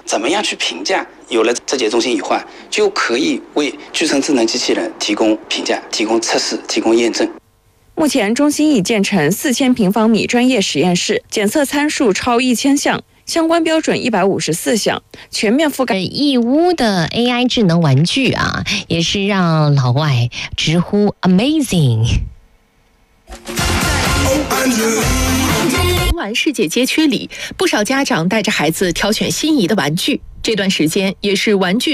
怎么样去评价？有了这些中心以后就可以为具成智能机器人提供评价、提供测试、提供验证。 目前，中心已建成4000平方米专业实验室，检测参数超1000项，相关标准154项，全面覆盖义乌的 AI 智能玩具啊，也是让老外直呼 amazing。 玩世界街区里，不少家长带着孩子挑选心仪的玩具，这段时间也是玩具